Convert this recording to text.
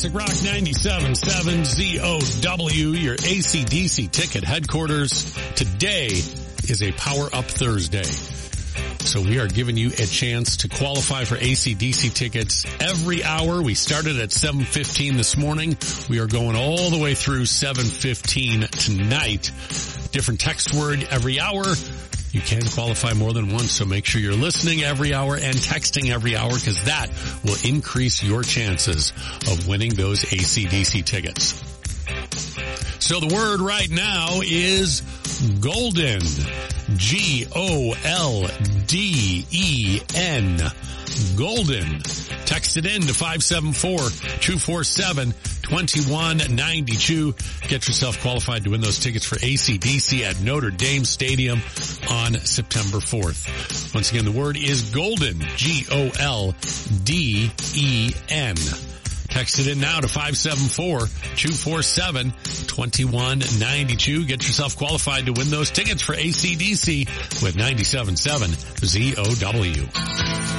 Classic Rock 97.7 ZOW, your AC/DC ticket headquarters. Today is a Power Up Thursday. So we are giving you a chance to qualify for AC/DC tickets every hour. We started at 7:15 this morning. We are going all the way through 7:15 tonight. Different text word every hour. You can qualify more than once, so make sure you're listening every hour and texting every hour, because that will increase your chances of winning those AC/DC tickets. So the word right now is golden. Golden. Golden. Text it in to 574-247-2192. Get yourself qualified to win those tickets for AC/DC at Notre Dame Stadium on September 4th. Once again, the word is golden. Golden. Text it in now to 574-247-2192. Get yourself qualified to win those tickets for AC/DC with 97.7 ZOW.